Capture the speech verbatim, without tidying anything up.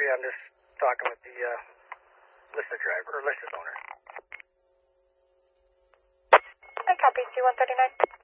I'm just talking with the uh, listed driver, or listed owner. I copy, C one thirty-nine.